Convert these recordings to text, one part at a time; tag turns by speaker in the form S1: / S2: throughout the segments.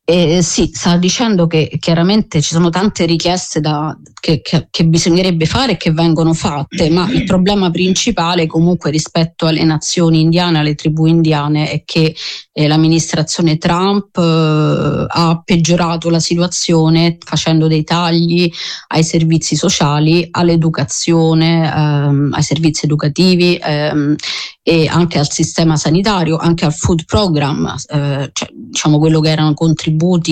S1: Sì, sta dicendo che chiaramente ci sono tante richieste che bisognerebbe fare e che vengono fatte, ma il problema principale comunque rispetto alle nazioni indiane, alle tribù indiane, è che l'amministrazione Trump ha peggiorato la situazione facendo dei tagli ai servizi sociali, all'educazione, ai servizi educativi e anche al sistema sanitario, anche al food program, cioè, diciamo quello che erano contributi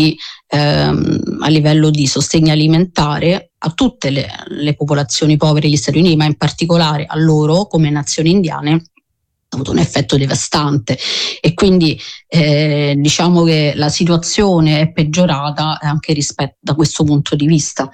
S1: a livello di sostegno alimentare a tutte le popolazioni povere degli Stati Uniti, ma in particolare a loro come nazioni indiane ha avuto un effetto devastante, e quindi diciamo che la situazione è peggiorata anche rispetto da questo punto di vista.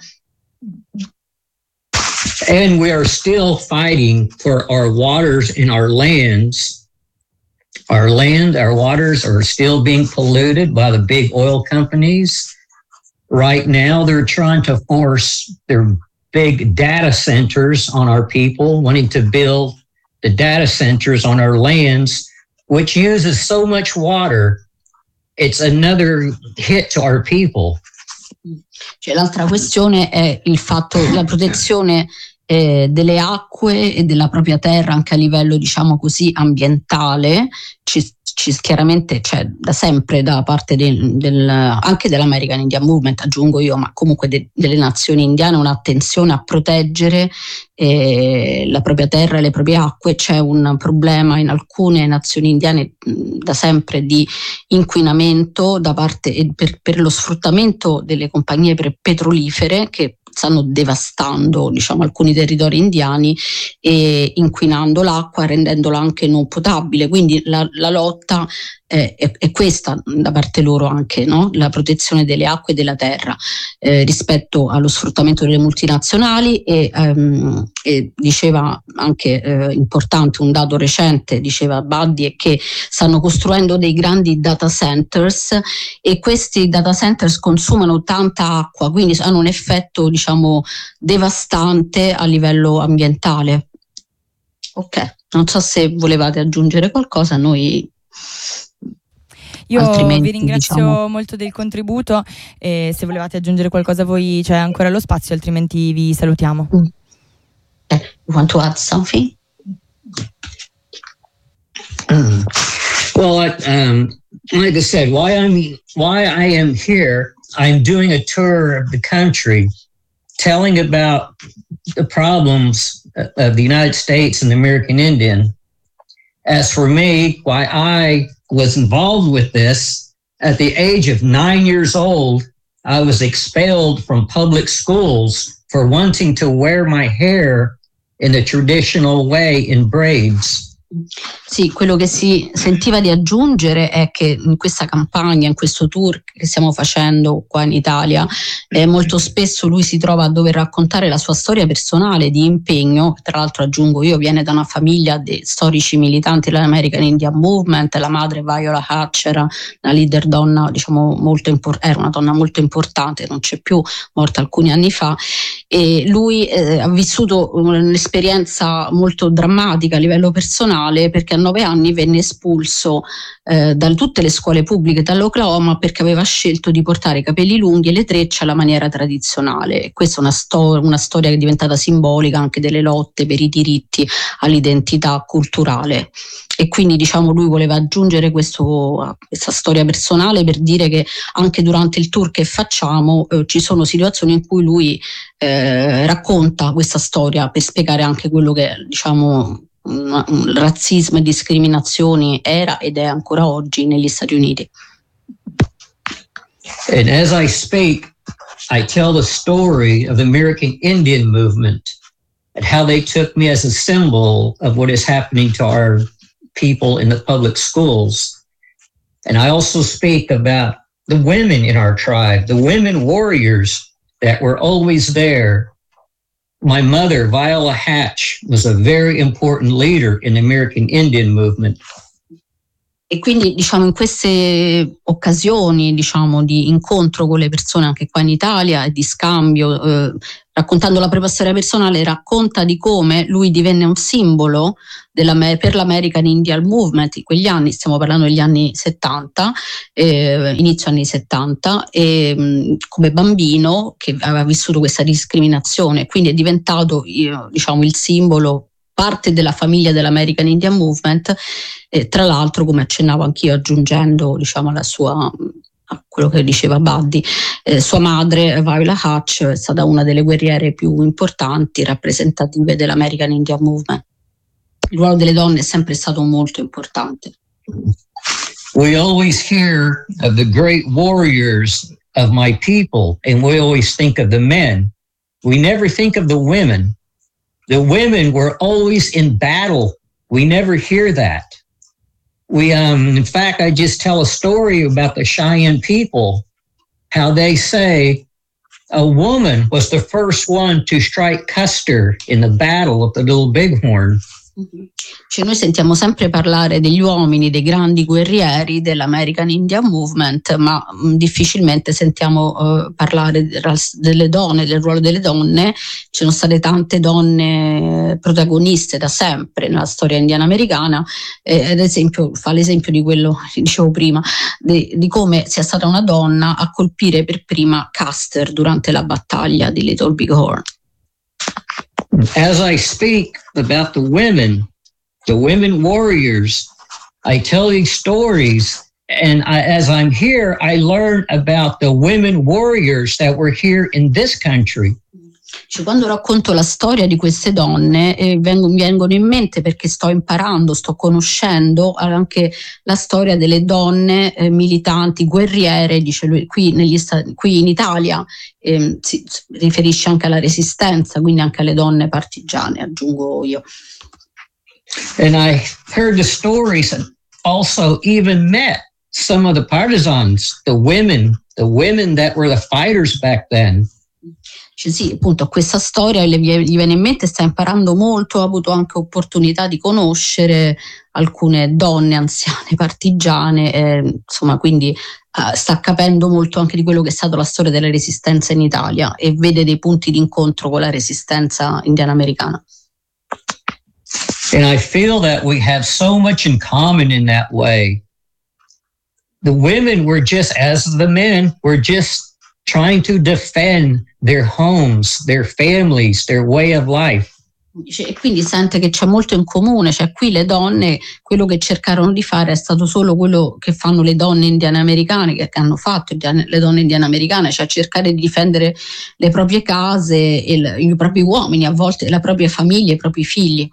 S2: And we are still fighting for our waters and our lands. Our land, our waters are still being polluted by the big oil companies. Right now, they're trying to force their big data centers on our people, wanting to build the data centers on our lands, which uses so much water. It's another hit to our people.
S1: Cioè, l'altra questione è il fatto della protezione delle acque e della propria terra anche a livello, diciamo così, ambientale. Chiaramente c'è da sempre da parte anche dell'American Indian Movement, aggiungo io, ma comunque delle nazioni indiane, un'attenzione a proteggere la propria terra e le proprie acque. C'è un problema in alcune nazioni indiane da sempre di inquinamento da parte per lo sfruttamento delle compagnie petrolifere che stanno devastando, diciamo, alcuni territori indiani e inquinando l'acqua, rendendola anche non potabile. Quindi la lotta è questa da parte loro anche, no? La protezione delle acque e della terra rispetto allo sfruttamento delle multinazionali e diceva anche importante un dato recente, diceva Buddy, è che stanno costruendo dei grandi data centers e questi data centers consumano tanta acqua, quindi hanno un effetto, diciamo, devastante a livello ambientale. Ok, non so se volevate aggiungere qualcosa,
S3: Io vi ringrazio molto del contributo e se volevate aggiungere qualcosa voi c'è ancora lo spazio, altrimenti vi salutiamo.
S1: You want to add something?
S2: Well, like I said, why I am here, I'm doing a tour of the country, telling about the problems of the United States and the American Indian. As for me, why I was involved with this, at the age of 9 years old, I was expelled from public schools for wanting to wear my hair in the traditional way in braids.
S1: Sì, quello che si sentiva di aggiungere è che in questa campagna, in questo tour che stiamo facendo qua in Italia, molto spesso lui si trova a dover raccontare la sua storia personale di impegno. Tra l'altro, aggiungo io, viene da una famiglia di storici militanti dell'American Indian Movement. La madre, Viola Hatch, era una leader donna, diciamo, era una donna molto importante, non c'è più, morta alcuni anni fa, e lui ha vissuto un'esperienza molto drammatica a livello personale, perché a 9 anni venne espulso da tutte le scuole pubbliche dall'Oklahoma perché aveva scelto di portare i capelli lunghi e le trecce alla maniera tradizionale. Questa è una storia che è diventata simbolica anche delle lotte per i diritti all'identità culturale, e quindi, diciamo, lui voleva aggiungere questa storia personale per dire che anche durante il tour che facciamo ci sono situazioni in cui lui racconta questa storia per spiegare anche quello che, diciamo, razzismo e discriminazioni era ed è ancora oggi negli Stati Uniti.
S2: And as I speak, I tell the story of the American Indian movement and how they took me as a symbol of what is happening to our people in the public schools. And I also speak about the women in our tribe, the women warriors that were always there. My mother, Viola Hatch, was a very important leader in the American Indian movement.
S1: E quindi diciamo in queste occasioni diciamo di incontro con le persone anche qua in Italia e di scambio, raccontando la propria storia personale, racconta di come lui divenne un simbolo per l'American Indian Movement in quegli anni, stiamo parlando degli anni 70, inizio anni 70, come bambino che aveva vissuto questa discriminazione, quindi è diventato diciamo il simbolo, parte della famiglia dell'American Indian Movement, tra l'altro, come accennavo anch'io, aggiungendo diciamo a quello che diceva Buddy, sua madre Viola Hutch è stata una delle guerriere più importanti, rappresentative dell'American Indian Movement. Il ruolo delle donne è sempre stato molto importante.
S2: We always hear of the great warriors of my people, and we always think of the men. We never think of the women. The women were always in battle. We never hear that. In fact, I just tell a story about the Cheyenne people, how they say a woman was the first one to strike Custer in the Battle of the Little Bighorn.
S1: Cioè noi sentiamo sempre parlare degli uomini, dei grandi guerrieri dell'American Indian Movement, ma difficilmente sentiamo parlare delle donne, del ruolo delle donne. Ci sono state tante donne protagoniste da sempre nella storia indiana americana, ad esempio fa l'esempio di quello che dicevo prima, di come sia stata una donna a colpire per prima Custer durante la battaglia di Little Bighorn.
S2: As I speak about the women warriors, I tell these stories, and as I'm here, I learn about the women warriors that were here in this country.
S1: Quando racconto la storia di queste donne vengono in mente, perché sto imparando, sto conoscendo anche la storia delle donne militanti, guerriere, dice lui, qui in Italia si riferisce anche alla resistenza, quindi anche alle donne partigiane, aggiungo io.
S2: And I heard the stories and also even met some of the partisans, the women that were the fighters back then.
S1: Sì, appunto questa storia gli viene in mente, sta imparando molto, ha avuto anche opportunità di conoscere alcune donne anziane partigiane, insomma, quindi sta capendo molto anche di quello che è stata la storia della resistenza in Italia e vede dei punti di incontro con la resistenza indiana americana.
S2: And I feel that we have so much in common in that way. The women were just, as the men, were just trying to defend their homes, their families, their way of life.
S1: E quindi sente che c'è molto in comune, cioè qui le donne, quello che cercarono di fare è stato solo quello che fanno le donne indiane americane, che hanno fatto le donne indiane americane, cioè cercare di difendere le proprie case e i propri uomini, a volte la propria famiglia, i propri figli.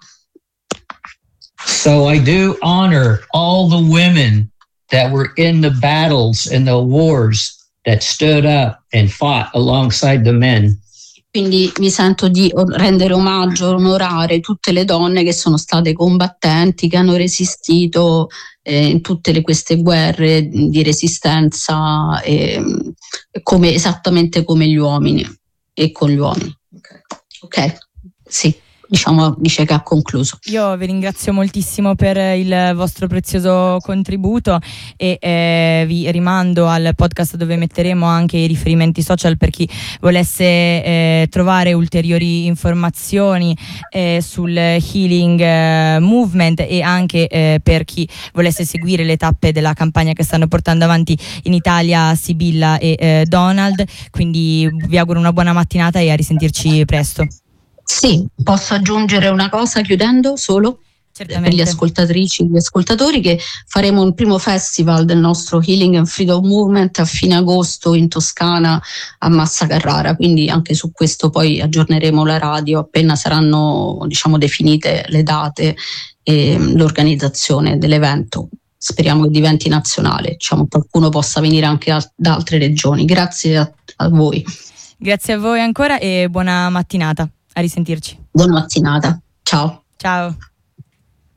S2: So I do honor all the women that were in the battles and the wars that stood up and fought alongside the men.
S1: Quindi mi sento di rendere omaggio, onorare tutte le donne che sono state combattenti, che hanno resistito in tutte queste guerre di resistenza, esattamente come gli uomini e con gli uomini. Ok? Sì. Dice che ha concluso.
S3: Io vi ringrazio moltissimo per il vostro prezioso contributo e vi rimando al podcast dove metteremo anche i riferimenti social per chi volesse trovare ulteriori informazioni sul Healing Movement e anche per chi volesse seguire le tappe della campagna che stanno portando avanti in Italia Sibilla e Donald. Quindi vi auguro una buona mattinata e a risentirci presto.
S1: Sì, posso aggiungere una cosa chiudendo solo?
S3: Certamente.
S1: Per le ascoltatrici e gli ascoltatori, che faremo il primo festival del nostro Healing and Freedom Movement a fine agosto in Toscana a Massa Carrara, quindi anche su questo poi aggiorneremo la radio appena saranno definite le date e l'organizzazione dell'evento. Speriamo che diventi nazionale, qualcuno possa venire anche da altre regioni. Grazie a voi.
S3: Grazie a voi ancora e buona mattinata. A risentirci.
S1: Buona mattinata. Ciao.
S3: Ciao.